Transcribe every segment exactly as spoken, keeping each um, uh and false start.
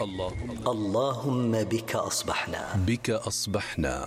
الله اللهم بك أصبحنا بك أصبحنا.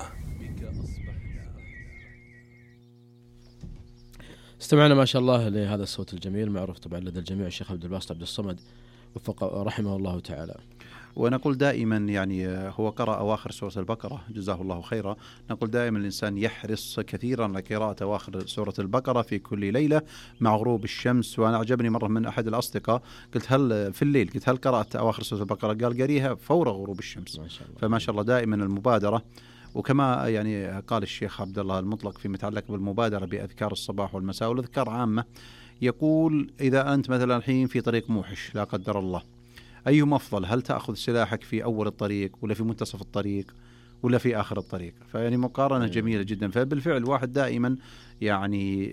استمعنا ما شاء الله لهذا الصوت الجميل، معروف طبعا لدى الجميع الشيخ عبد الباسط عبد الصمد وفق رحمه الله تعالى. ونقول دائما يعني هو قرأ أواخر سورة البقرة جزاه الله خيرا. نقول دائما الإنسان يحرص كثيرا على قراءة أواخر سورة البقرة في كل ليلة مع غروب الشمس. وأنا أعجبني مرة من أحد الأصدقاء، قلت هل في الليل قلت هل قرأت أواخر سورة البقرة؟ قال قريها فور غروب الشمس. ما شاء الله. فما شاء الله دائما المبادرة. وكما يعني قال الشيخ عبد الله المطلق فيما يتعلق بالمبادرة بأذكار الصباح والمساء والأذكار عامة، يقول إذا أنت مثلا الحين في طريق موحش لا قدر الله، أيهما أفضل؟ هل تأخذ سلاحك في أول الطريق ولا في منتصف الطريق ولا في آخر الطريق؟ فيعني مقارنة جميلة جدا. فبالفعل الواحد دائما يعني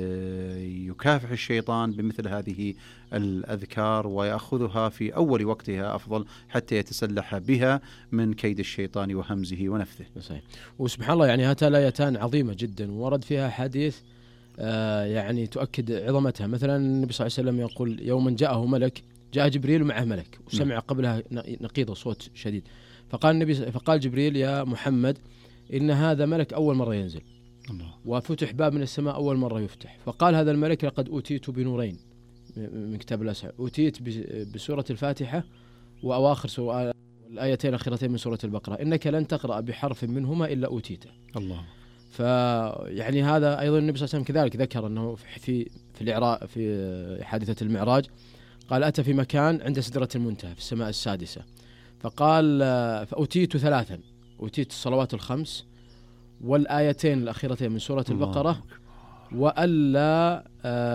يكافح الشيطان بمثل هذه الأذكار ويأخذها في أول وقتها أفضل حتى يتسلح بها من كيد الشيطان وهمزه ونفثه. صحيح. وسبحان الله يعني هاتان الآيتان عظيمة جدا ورد فيها حديث آه يعني تؤكد عظمتها. مثلا النبي صلى الله عليه وسلم يقول يوما جاءه ملك، جاء جبريل ومعه ملك وسمع قبلها نقيض صوت شديد، فقال النبي فقال جبريل يا محمد إن هذا ملك أول مرة ينزل الله. وفتح باب من السماء أول مرة يفتح، فقال هذا الملك لقد أوتيت بنورين من كتاب الأسعى، أوتيت بسورة الفاتحة وأواخر سورة الآيتين الأخيرتين من سورة البقرة، إنك لن تقرأ بحرف منهما إلا أوتيته الله. فيعني هذا أيضا النبي صلى الله عليه وسلم كذلك ذكر أنه في في الإعراء في حادثة المعراج قال أتى في مكان عند سدرة المنتهى في السماء السادسة، فقال فأوتيت ثلاثا، أوتيت الصلوات الخمس والآيتين الأخيرتين من سورة البقرة وألا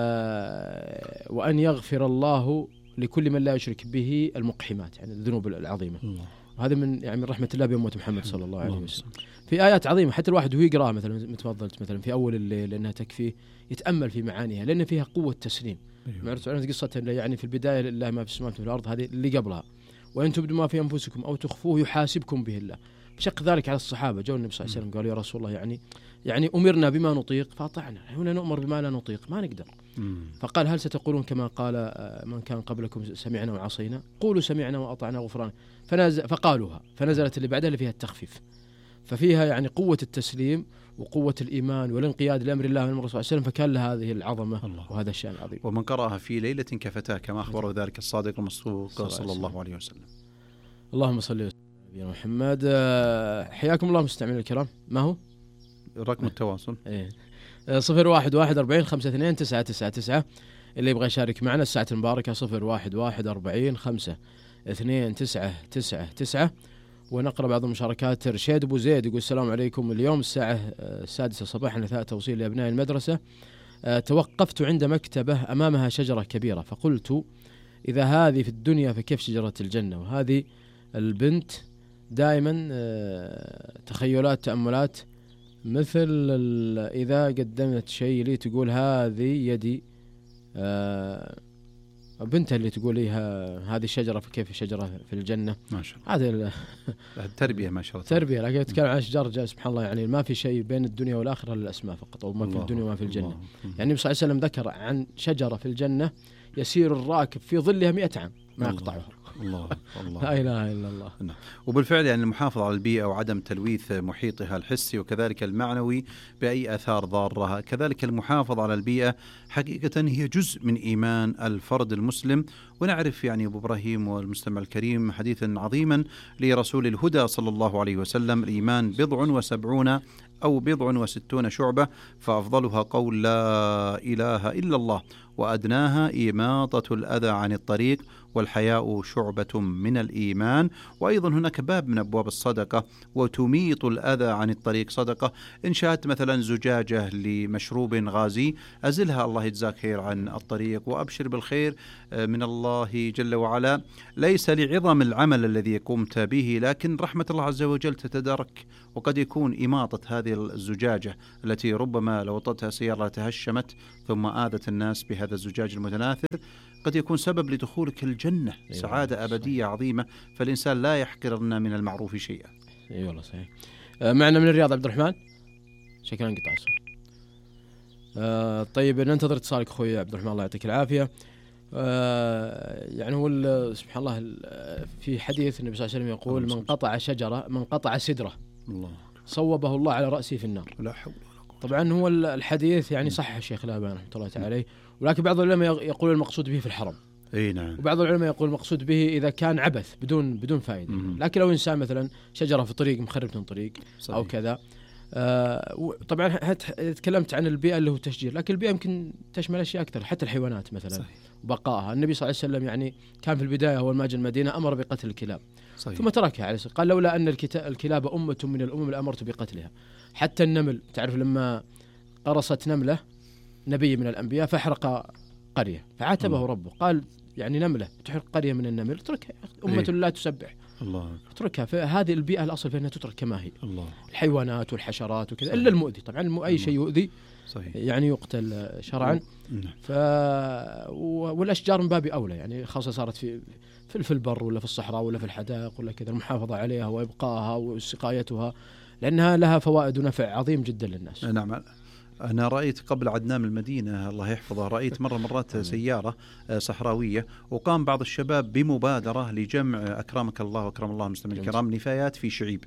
آه وأن يغفر الله لكل من لا يشرك به المقحمات، يعني الذنوب العظيمة. وهذا من يعني من رحمة الله بأمة محمد صلى الله عليه وسلم. في آيات عظيمة حتى الواحد وهو يقرأها مثلا متفضلت مثلا في أول الليل لأنها تكفيه يتأمل في معانيها لأن فيها قوة تسليم. معرفت عن قصة يعني في البداية لله ما في السماوات وفي الأرض، هذه اللي قبلها وإن تبدوا ما في أنفسكم أو تخفوه يحاسبكم به الله. فشق ذلك على الصحابة، جاءوا النبي صلى الله عليه وسلم قالوا يا رسول الله يعني يعني أمرنا بما نطيق فأطعنا، هنا نؤمر بما لا نطيق ما نقدر. فقال هل ستقولون كما قال من كان قبلكم سمعنا وعصينا؟ قولوا سمعنا وأطعنا غفرانا. فنزل فقالوها فنزلت اللي بعدها اللي فيها التخفيف، ففيها يعني قوة التسليم وقوة الإيمان والانقياد لأمر الله من الرسول صلى الله عليه وسلم، فكان لها هذه العظمة الله. وهذا الشأن العظيم. ومن قرأها في ليلة كفتاه كما أخبره ذلك الصادق المصدوق صلى, صلى الله عليه وسلم. اللهم صل وسلم على محمد. حياكم الله مستمعين الكرام. ما هو رقم التواصل؟ إيه صفر واحد واحد أربعين خمسة اثنين تسعة تسعة تسعة. اللي يبغى يشارك معنا الساعة المباركة صفر واحد واحد أربعين خمسة اثنين تسعة تسعة تسعة. ونقرأ بعض المشاركات. رشيد أبو زيد يقول السلام عليكم، اليوم الساعة السادسة صباحا نثاء توصيل لأبناء المدرسة، توقفت عند مكتبة أمامها شجرة كبيرة فقلت إذا هذه في الدنيا فكيف شجرة الجنة. وهذه البنت دائما تخيلات تأملات مثل إذا قدمت شيء لي تقول هذه يدي، بنتها اللي تقول ليها هذه الشجرة فكيف شجرة في الجنة. ما شاء الله هذا التربية ما شاء الله تربية. لكن تتكلم عن أشجار سبحان الله يعني ما في شيء بين الدنيا والآخرة إلا الأسماء فقط، أو ما في الدنيا وما في الجنة. الله. يعني النبي صلى الله عليه وسلم ذكر عن شجرة في الجنة يسير الراكب في ظلها مئة عام ما يقطعها. الله الله لا إله إلا الله. وبالفعل يعني المحافظة على البيئة وعدم تلويث محيطها الحسي وكذلك المعنوي بأي آثار ضارة، كذلك المحافظة على البيئة حقيقة هي جزء من إيمان الفرد المسلم. ونعرف يعني أبو إبراهيم والمستمع الكريم حديثا عظيما لرسول الهدى صلى الله عليه وسلم: الإيمان بضع وسبعون أو بضع وستون شعبة، فأفضلها قول لا إله إلا الله، وأدناها إماطة الأذى عن الطريق، والحياء شعبة من الإيمان. وأيضا هناك باب من أبواب الصدقة: وتميط الأذى عن الطريق صدقة. إن شاهدت مثلا زجاجة لمشروب غازي أزلها الله يجزاك خير عن الطريق وأبشر بالخير من الله جل وعلا، ليس لعظم العمل الذي قمت به لكن رحمة الله عز وجل تتدارك. وقد يكون إماطة هذه الزجاجة التي ربما لو وطتها سيارة تهشمت ثم آذت الناس بهذا الزجاج المتناثر قد يكون سبب لدخولك الجنة، سعادة أبدية عظيمة. فالإنسان لا يحقرن من المعروف شيئا. اي والله صحيح. معنا من الرياض عبد الرحمن، شكرا قطع الصوت. آه طيب ننتظر اتصالك اخوي عبد الرحمن الله يعطيك العافية. آه يعني هو سبحان الله في حديث النبي صلى الله عليه وسلم يقول من قطع شجرة من قطع سدرة الله صوبه الله على رأسه في النار. لا حول. طبعا هو الحديث يعني صح الشيخ الألباني رحمة الله تعالى عليه، ولكن بعض العلماء يقول المقصود به في الحرم. اي نعم. وبعض العلماء يقول المقصود به إذا كان عبث بدون بدون فائدة. مم. لكن لو إنسان مثلا شجرة في طريق مخربة من طريق صحيح. أو كذا. آه طبعا تكلمت عن البيئة اللي هو تشجير، لكن البيئة يمكن تشمل أشياء أكثر، حتى الحيوانات مثلا صحيح. وبقائها. النبي صلى الله عليه وسلم يعني كان في البداية أول ما جاء المدينة أمر بقتل الكلاب صحيح. ثم تركها عليه الصلاة، قال لولا أن الكلاب أمة من الأمم لأمرت بقتلها. حتى النمل تعرف لما قرصت نملة نبي من الأنبياء فأحرق قرية فعاتبه الله. ربه قال يعني نملة تحرق قرية من النمل اتركها، أمة إيه؟ لا تسبح الله اتركها. فهذه البيئة الأصل فإنها تترك كما هي الله. الحيوانات والحشرات وكذا إلا المؤذي طبعا، أي شيء يؤذي صحيح. يعني يقتل شرعا. ف... والأشجار من باب أولى يعني خاصة صارت في في البر ولا في الصحراء ولا في الحدائق ولا كذا، المحافظة عليها وإبقائها وسقايتها لأنها لها فوائد ونفع عظيم جدا للناس. نعم. أنا رأيت قبل عدنان المدينة الله يحفظه، رأيت مرة مرات سيارة صحراوية وقام بعض الشباب بمبادرة لجمع أكرمك الله وأكرم الله المستمعين الكرام نفايات في شعيب،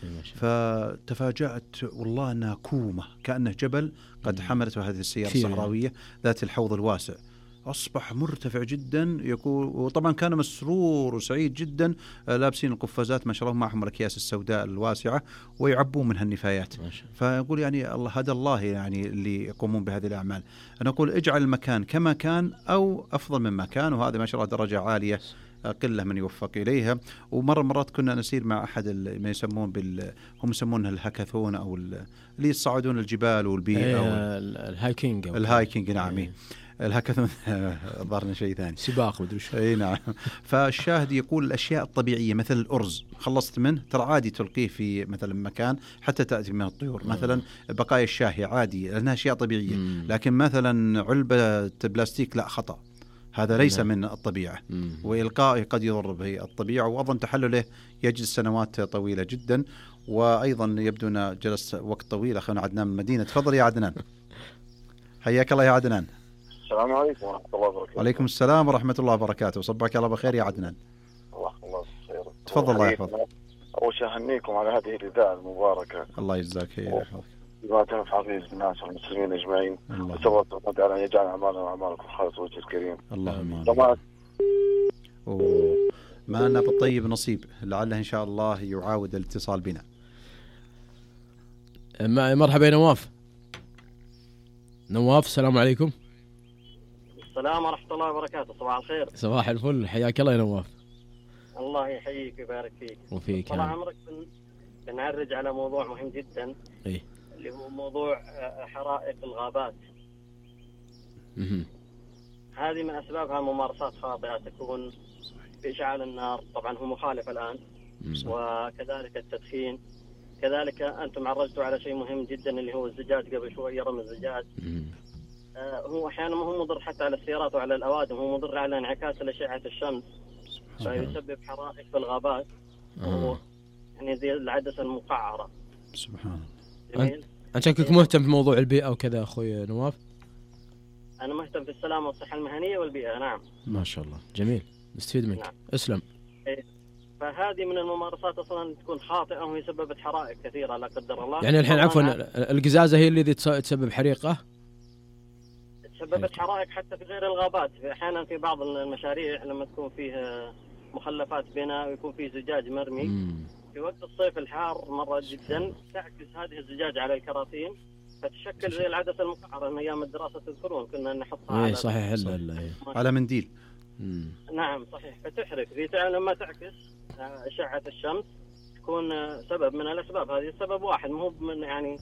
فتفاجأت والله أنها كومة كأنه جبل قد حملته هذه السيارة الصحراوية ذات الحوض الواسع، أصبح مرتفع جدا يقول. وطبعا كان مسرور وسعيد جدا، لابسين القفازات ما شاء الله، معهم الأكياس السوداء الواسعة ويعبون منها النفايات. فيقول يعني الله هذا الله يعني اللي يقومون بهذه الأعمال. أنا أقول اجعل المكان كما كان أو أفضل مما كان، وهذا ما شاء الله درجة عالية قلة من يوفق إليها. ومرة مرات كنا نسير مع أحد ما يسمون بال هم يسمونها الهاكاثون أو اللي يصعدون الجبال والبيئة أو الهايكينج أو الهايكينج نعم إيه. الهاكاثون ظهرنا شيء ثاني سباق ودري شو. اي نعم. فالشاهد يقول الاشياء الطبيعيه مثل الارز خلصت منه ترى عادي تلقيه في مثلا مكان حتى تاتي من الطيور. مثلا بقايا الشاهي عادي لانها اشياء طبيعيه، لكن مثلا علبه بلاستيك لا خطا، هذا ليس من الطبيعه، والقائه قد يضر به الطبيعه. واظن تحلله يجلس سنوات طويله جدا. وايضا يبدونا جلس وقت طويل. اخونا عدنان من المدينه، تفضل يا عدنان. حياك الله يا عدنان. السلام عليكم ورحمة الله وبركاته. وعليكم السلام ورحمة الله وبركاته، صبحك الله بخير يا عدنان. الله الله خير. تفضل الله يحفظك. أول شيء أهنيكم على هذه الإذاعة المباركة. الله يجزاك خير. بما تنفع به الناس والمسلمين أجمعين. وسوى الله أن يجعل أعمالنا وأعمالكم خالص وجه الكريم. اللهم آمين. ما أنا بالطيب نصيب، لعله إن شاء الله يعاود الاتصال بنا. مرحبا يا نواف. نواف السلام عليكم. السلام ورحمة الله وبركاته. صباح الخير. صباح الفل، حياك الله يا نواف. الله يحييك ويبارك فيك. وفيك. طال عمرك بنعرج على موضوع مهم جدا. إيه؟ اللي هو موضوع حرائق الغابات. مم. هذه من أسبابها ممارسات خاطئة تكون بإشعال النار، طبعا هو مخالف الآن. مم. وكذلك التدخين. كذلك أنتم عرجتوا على شيء مهم جدا اللي هو الزجاج قبل شوية، رمي الزجاج. آه هو أحيانا ما هو مضر حتى على السيارات وعلى الأوادم، هو مضر على انعكاس الأشعة الشمس فيسبب حرائق في الغابات. آه. يعني زي العدسة المقعرة. سبحان الله. أنت شكلك مهتم بموضوع البيئة وكذا أخوي نواف؟ أنا مهتم في السلامة والصحة المهنية والبيئة. نعم. ما شاء الله، جميل، نستفيد منك. نعم. اسلم. إيه. فهذه من الممارسات أصلا تكون خاطئة وهي سببت حرائق كثيرة لا قدر الله. يعني الحين عفوا القزازة هي اللي تسبب حريقة؟ تسببت حرائق حتى في غير الغابات. أحيانا في بعض المشاريع لما تكون فيه مخلفات بناء ويكون فيه زجاج مرمي. مم. في وقت الصيف الحار مرة جدا تعكس هذه الزجاج على الكراتين فتشكل زي العدسة المقعرة. من أيام الدراسة تذكرون كنا نحطها على إيه صحيح هلا على منديل. مم. نعم صحيح. فتحرق في لما تعكس أشعة الشمس تكون سبب من الأسباب. هذه السبب واحد مو من يعني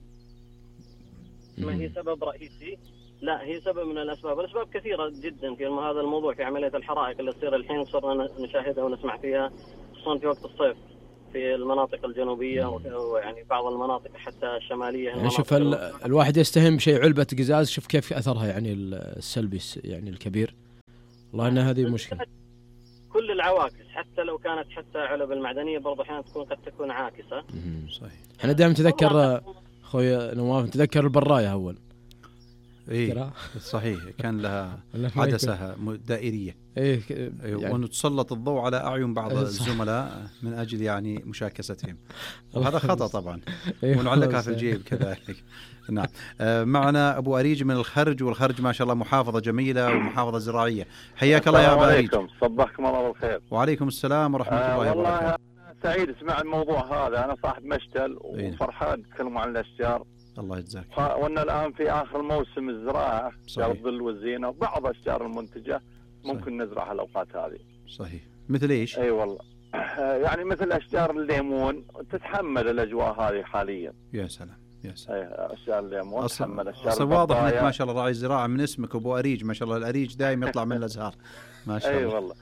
ما هي سبب رئيسي، لا هي سبب من الأسباب. الأسباب كثيرة جدا في هذا الموضوع، في عملية الحرائق اللي تصير الحين صرنا نشاهدها ونسمع فيها خصوصا في وقت الصيف في المناطق الجنوبية ويعني بعض المناطق حتى الشمالية. يعني شوف ال... الواحد يستهم بشيء علبة قزاز، شوف كيف أثرها يعني السلبي يعني الكبير. والله أن هذه مشكلة. كل العواكس حتى لو كانت حتى علب المعدنية برضو أحيانا تكون قد تكون عاكسة. صحيح. احنا دائما نتذكر أخوي نواف نتذكر البراية أول. إيه صحيح، كان لها عدسة دائرية. إيه يعني ونتسلط الضوء على أعين بعض الزملاء من أجل يعني مشاكستهم، وهذا خطأ طبعا. ونعلقها في الجيب كذلك. نعم. آه معنا أبو أريج من الخرج، والخرج ما شاء الله محافظة جميلة ومحافظة زراعية. حياك الله يا أبو أريج. صبحكم الله بالخير. وعليكم السلام ورحمة آه الله وبركاته. والله سعيد اسمع الموضوع هذا. أنا صاحب مشتل وفرحان تكلموا عن الأشجار. الله يجزاك. وأن الآن في آخر موسم الزراعة، شجر الظل والزينة وبعض الأشجار المنتجة ممكن صحيح. نزرعها الأوقات هذه. صحيح. مثل إيش؟ أي والله يعني مثل أشجار الليمون تتحمل الأجواء هذه حاليا. يا سلام يا سلام. أي أشجار الليمون تتحمل أشجار. أصل واضح إنك ما شاء الله راعي زراعة من اسمك أبو أريج، ما شاء الله الأريج دائما يطلع من الأزهار. ما شاء الله. أي والله.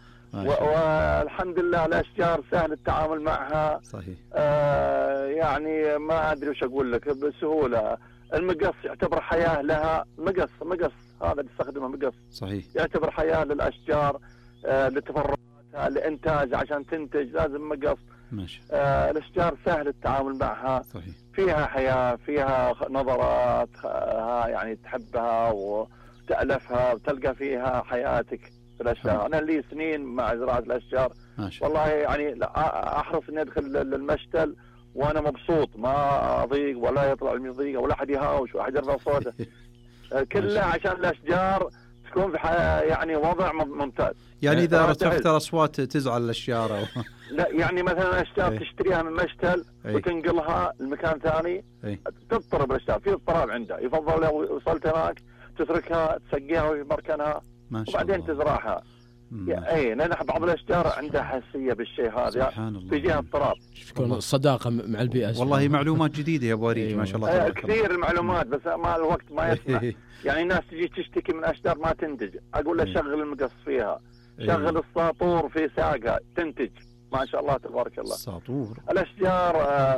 والحمد لله الأشجار سهل التعامل معها. صحيح. آه يعني ما أدري وش أقول لك بسهولة. المقص يعتبر حياة لها. مقص مقص هذا اللي يستخدمه مقص. صحيح. يعتبر حياة للأشجار، آه لتفرعاتها، لإنتاج عشان تنتج لازم مقص. ماشي. آه الأشجار سهل التعامل معها. صحيح. فيها حياة، فيها نظرات، آه يعني تحبها وتألفها وتلقى فيها حياتك. الأشجار. أنا لي سنين مع زراعة الأشجار والله يعني أحرص إني أدخل المشتل وأنا مبسوط، ما أضيق ولا يطلع من ضيقة ولا أحد يهاوش ولا أحد يرفع صوته. كله عشان الأشجار تكون في يعني وضع ممتاز. يعني إذا ارتفعت الأصوات تزعل الأشجار؟ لا يعني مثلا الأشجار تشتريها من مشتل وتنقلها لمكان ثاني تضطرب الأشجار، في اضطراب عنده. يفضل لو وصلت هناك تتركها تسقيها في مركنها وبعدين تزرعها. اي لان بعض الاشجار عندها حساسيه بالشيء هذا، في جهه اضطراب. تكون الصداقه مع البيئه. والله معلومات جديده يا ابو أريج. ما شاء الله. كثير المعلومات بس ما الوقت ما يسمح. يعني الناس تجي تشتكي من اشجار ما تنتج، اقول له شغل المقص فيها، شغل الساطور في ساقها تنتج. ما شاء الله تبارك الله. الساطور. الاشجار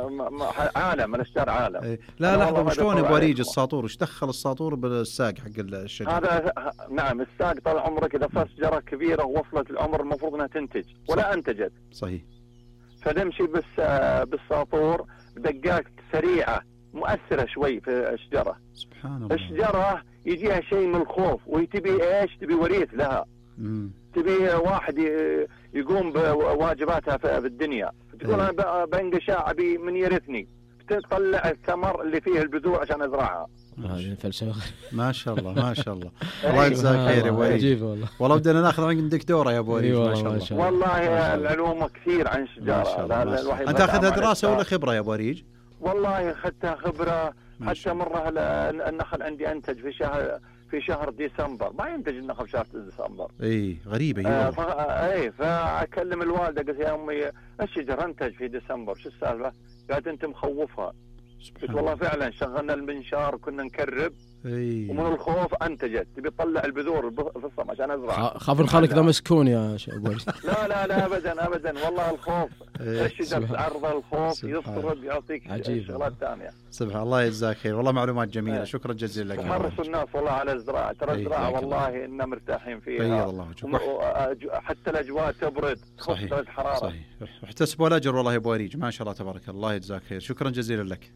عالم، الاشجار عالم. إيه. لا لحظه، وشلون ابو أريج الساطور؟ وش دخل الساطور بالساق حق الشجره؟ هذا نعم الساق طال عمرك اذا صارت شجره كبيره ووصلت العمر المفروض انها تنتج ولا صح. انتجت. صحيح. فنمشي بس بالساطور بدقات سريعه مؤثره شوي في الشجره. سبحان الله. الشجره يجيها شيء من الخوف وتبي ايش؟ تبي وريث لها. امم تبي واحد يقوم بواجباتها في الدنيا، تقول أيه. انا بنقش ابي من يرثني، تطلع الثمر اللي فيه البذور عشان ازرعها. هذه فلسفه. ما شاء الله ما شاء الله. الله يجزاك خير يا ابو أريج. والله والله بدنا ناخذ عندك دوره يا ابو أريج. ما شاء الله. والله العلوم كثير عن الشجاره. انت اخذها دراسه ولا خبره يا ابو أريج؟ والله اخذتها خبره. حتى مره النخل عندي انتج في شهر في شهر ديسمبر، ما ينتج النخل في شهر ديسمبر. اي غريبه. آه ف... اي فاكلم الوالده قلت يا امي الشجر انتج في ديسمبر، شو السالفه؟ قالت انت مخوفها. قلت والله فعلا شغلنا المنشار كنا نكرب. اي ومن الخوف انتجت، تبي تطلع البذور في الصم عشان ازرع. خاف الخالق ذا مسكون يا ابو أريج. لا لا لا ابدا ابدا والله الخوف. الشجر تعرض الخوف يصرد يعطيك شغلات ثانيه. سبحان الله يجزاك خير. والله معلومات جميله. أه. شكرا جزيلا لك. حرصوا الناس والله على الزراعه، ترى الزراعه والله إننا مرتاحين فيها. بيض الله وجهك. حتى الاجواء تبرد صحيح الحراره. صحيح. واحتسبوا الاجر والله يا ابو أريج. ما شاء الله تبارك الله. يجزاك خير. شكرا جزيلا لك.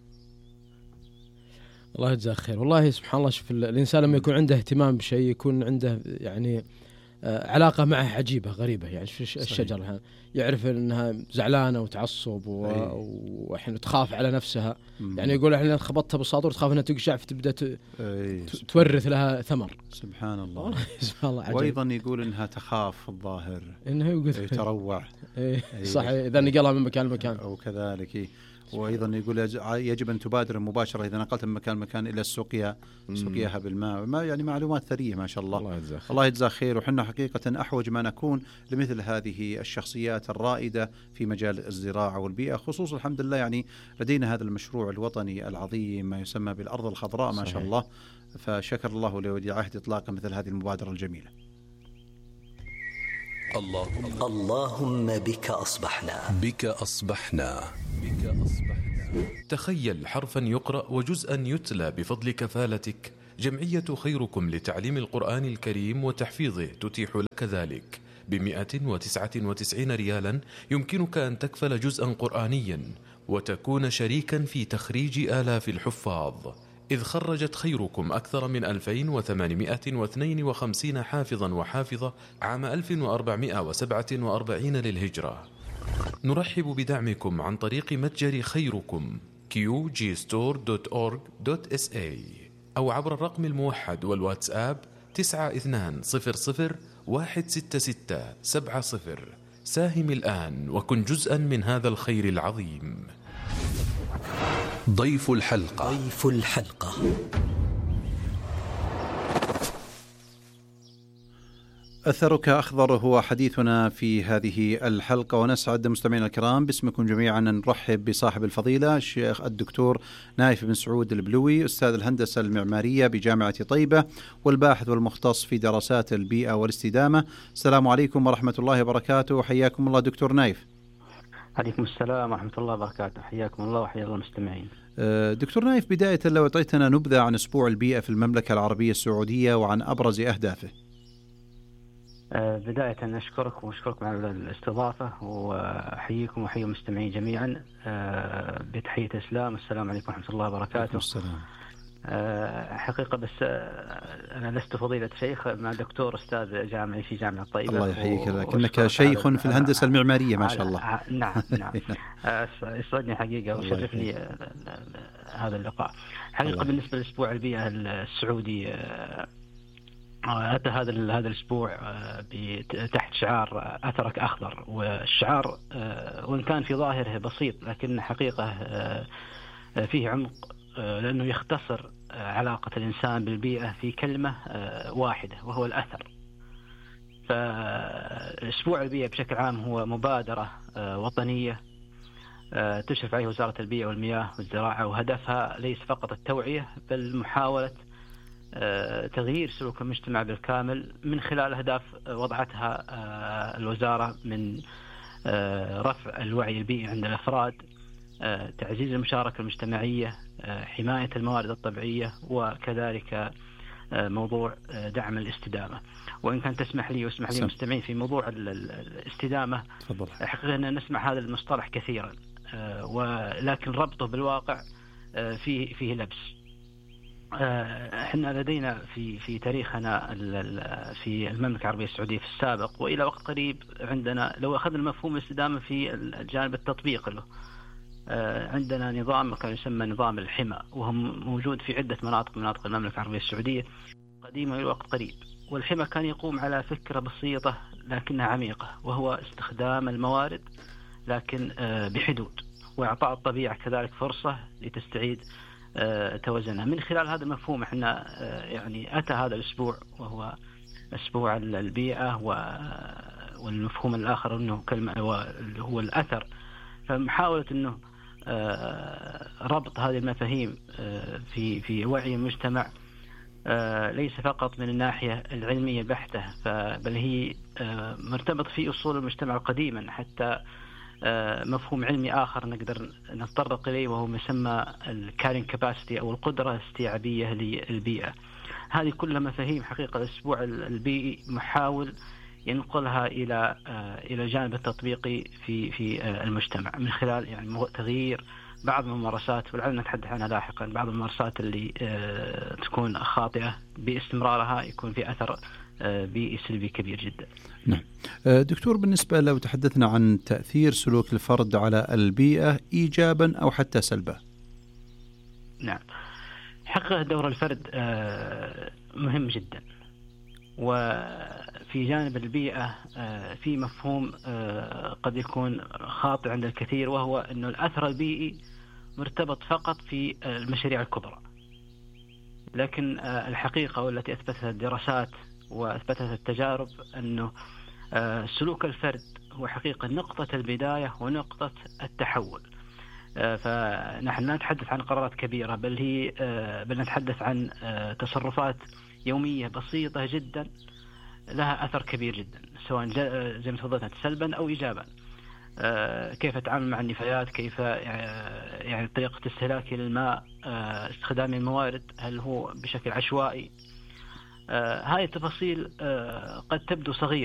الله يجزاك خير. والله سبحان الله. شوف الإنسان لما يكون عنده اهتمام بشيء يكون عنده يعني آه علاقة معه عجيبة غريبة. يعني في الشجرة يعرف أنها زعلانة وتعصب وحين تخاف على نفسها. مم. يعني يقول احنا خبطتها بالساطور تخاف أنها تقشع فتبدأ تورث لها ثمر. سبحان الله. سبحان الله عجيب. وأيضا يقول أنها تخاف الظاهر إنها يقول تروع. صح. إذا نقلها من مكان لمكان. أو كذلك. وأيضا يقول يجب أن تبادر مباشرة إذا نقلت من مكان مكان إلى السقيا، سقياها بالماء. ما يعني معلومات ثرية ما شاء الله. الله يجزاك الله يجزاك خير. وحنا حقيقة أحوج ما نكون لمثل هذه الشخصيات الرائدة في مجال الزراعة والبيئة، خصوصا الحمد لله يعني لدينا هذا المشروع الوطني العظيم ما يسمى بالأرض الخضراء. ما شاء الله. فشكر الله لولي عهد إطلاق مثل هذه المبادرة الجميلة. اللهم اللهم بك أصبحنا بك أصبحنا بك أصبحنا. تخيل حرفا يقرأ وجزءا يتلى بفضل كفالتك. جمعية خيركم لتعليم القرآن الكريم وتحفيظه تتيح لك ذلك بمئة وتسعة وتسعين ريالا. يمكنك أن تكفل جزءا قرآنيا وتكون شريكا في تخريج آلاف الحفاظ. إذ خرجت خيركم أكثر من ألفين وثمانمائة واثنين وخمسين حافظا وحافظة عام ألف وأربعمائة وسبعة وأربعين للهجرة. نرحب بدعمكم عن طريق متجر خيركم كيو جي ستور دوت أورج دوت إس إيه أو عبر الرقم الموحد والواتساب تسعة اثنان صفر صفر واحد ستة ستة سبعة صفر. ساهم الآن وكن جزءا من هذا الخير العظيم. ضيف الحلقة ضيف الحلقة أثرك أخضر هو حديثنا في هذه الحلقة، ونسعد مستمعينا الكرام باسمكم جميعا أن نرحب بصاحب الفضيلة الشيخ الدكتور نايف بن سعود البلوي، أستاذ الهندسة المعمارية بجامعة طيبة والباحث والمختص في دراسات البيئة والاستدامة. السلام عليكم ورحمة الله وبركاته، حياكم الله دكتور نايف. عليكم السلام ورحمة الله وبركاته، حياكم الله وحيا الله المستمعين. دكتور نايف، بداية لو أعطيتنا نبذة عن أسبوع البيئة في المملكة العربية السعودية وعن أبرز أهدافه. بداية أشكرك وأشكركم على الاستضافة، وأحييكم وأحيي المستمعين جميعا بتحية الإسلام. السلام عليكم ورحمة الله وبركاته. السلام. حقيقة بس أنا لست فضيلة شيخ، مع دكتور أستاذ جامعي في جامعة طيبة. الله يحييك، لكنك شيخ في الهندسة المعمارية ما شاء الله. نعم نعم. يسعدني حقيقة وشرفني هذا اللقاء. حقيقة بالنسبة لأسبوع البيئة السعودي، أتى هذا هذا الأسبوع تحت شعار أثرك أخضر، والشعار وإن كان في ظاهره بسيط لكن حقيقة فيه عمق، لأنه يختصر علاقة الإنسان بالبيئة في كلمة واحدة وهو الأثر. فأسبوع البيئة بشكل عام هو مبادرة وطنية تشرف عليه وزارة البيئة والمياه والزراعة، وهدفها ليس فقط التوعية بل محاولة تغيير سلوك المجتمع بالكامل من خلال أهداف وضعتها الوزارة من رفع الوعي البيئي عند الأفراد، تعزيز المشاركة المجتمعية، حماية الموارد الطبيعية، وكذلك موضوع دعم الاستدامة. وإن كان تسمح لي واسمح لي المستمعين في موضوع الاستدامة، حقيقة أن نسمع هذا المصطلح كثيرا، ولكن ربطه بالواقع فيه فيه لبس. احنا لدينا في في تاريخنا في المملكة العربية السعودية في السابق وإلى وقت قريب، عندنا لو أخذنا مفهوم الاستدامة في الجانب التطبيق له، عندنا نظام كان يسمى نظام الحمى، وهو موجود في عدة مناطق مناطق المملكة العربية السعودية قديمة إلى وقت قريب. والحمى كان يقوم على فكرة بسيطة لكنها عميقة، وهو استخدام الموارد لكن بحدود، وإعطاء الطبيعة كذلك فرصة لتستعيد توازنها. من خلال هذا المفهوم احنا يعني أتى هذا الأسبوع وهو أسبوع البيئة، والمفهوم الآخر أنه كلمة هو الأثر. فمحاولة أنه ربط هذه المفاهيم في في وعي المجتمع ليس فقط من الناحية العلمية بحتة، بل هي مرتبط في أصول المجتمع قديما، حتى مفهوم علمي آخر نقدر نتطرق إليه وهو مسمى الكارين كاباسيتي أو القدرة الاستيعابية للبيئة. هذه كلها مفاهيم حقيقة الأسبوع البيئي محاول ينقلها إلى إلى الجانب التطبيقي في في المجتمع من خلال يعني تغيير بعض الممارسات، ولعلنا نتحدث عنها لاحقا. بعض الممارسات اللي تكون خاطئة باستمرارها يكون في أثر بيئي سلبي كبير جدا. نعم دكتور، بالنسبة لو تحدثنا عن تأثير سلوك الفرد على البيئة إيجابا أو حتى سلبا. نعم، حقيقة دور الفرد مهم جدا، وفي جانب البيئة في مفهوم قد يكون خاطئ عند الكثير، وهو أنه الأثر البيئي مرتبط فقط في المشاريع الكبرى. لكن الحقيقة والتي أثبتها الدراسات وأثبتها التجارب أنه سلوك الفرد هو حقيقة نقطة البداية ونقطة التحول. فنحن لا نتحدث عن قرارات كبيرة، بل هي بل نتحدث عن تصرفات يومية بسيطة جدا لها أثر كبير جدا، سواء زي ما تفضلت سلبا أو إيجابا. كيف أتعامل مع النفايات، كيف يعني طريقة استهلاكي للماء، استخدام الموارد، هل هو بشكل عشوائي. هذه التفاصيل قد تبدو صغيرة